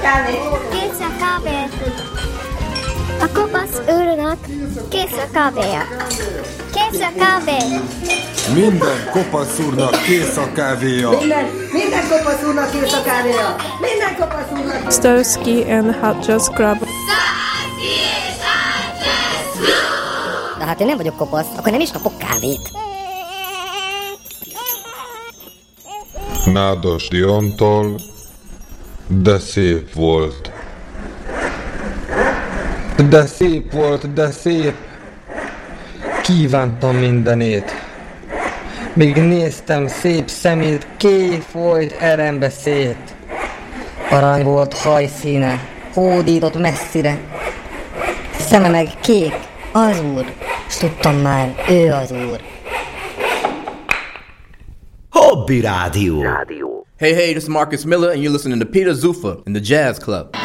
Kész a kávé. A kopasz úrnak kész a kávéja. Kész a kávé. Minden kopasz úrnak kész a kávéja. Minden kopasz úrnak kész a kávéja. Minden kopasz úrnak. Starsky and Hutchins Club. De hát én nem vagyok kopasz, akkor nem is kapok kávét. Nádas Diantól, de szép volt. De szép volt, de szép. Kívántam mindenét. Még néztem szép szemét, kék folyt erembe szét. Arany volt hajszíne, hódított messzire. Szeme meg kék, az úr, s tudtam már, ő az úr. Hobby Rádió. Hey, this is Marcus Miller, and you're listening to Peter Zuffa in the Jazz Club.